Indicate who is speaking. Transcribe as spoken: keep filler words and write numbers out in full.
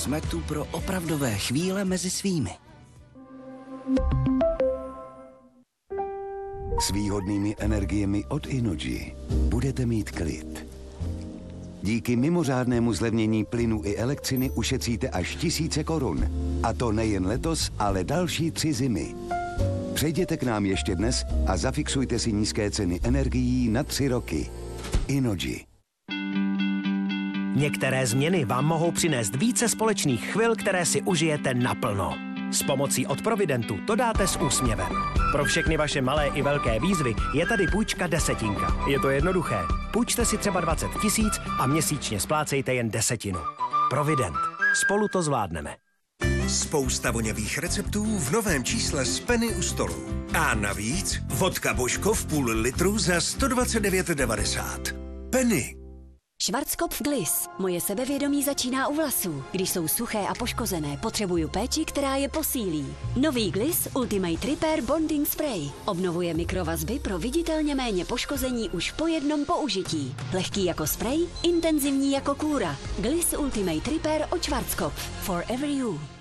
Speaker 1: Jsme tu pro opravdové chvíle mezi svými.
Speaker 2: S výhodnými energiemi od Innogy budete mít klid. Díky mimořádnému zlevnění plynu i elektřiny ušetříte až tisíce korun. A to nejen letos, ale další tři zimy. Přejděte k nám ještě dnes a zafixujte si nízké ceny energií na tři roky. Innogy.
Speaker 3: Některé změny vám mohou přinést více společných chvil, které si užijete naplno. S pomocí od Providentu to dáte s úsměvem. Pro všechny vaše malé i velké výzvy je tady půjčka desetinka. Je to jednoduché. Půjčte si třeba dvacet tisíc a měsíčně splácejte jen desetinu. Provident. Spolu to zvládneme.
Speaker 4: Spousta voňavých receptů v novém čísle z Penny u stolu. A navíc vodka Božko v půl litru za sto dvacet devět devadesát. Penny.
Speaker 5: Schwarzkopf Gliss. Moje sebevědomí začíná u vlasů. Když jsou suché a poškozené, potřebuju péči, která je posílí. Nový Gliss Ultimate Repair Bonding Spray. Obnovuje mikrovazby pro viditelně méně poškození už po jednom použití. Lehký jako spray, intenzivní jako kůra. Gliss Ultimate Repair od Schwarzkopf. For every you.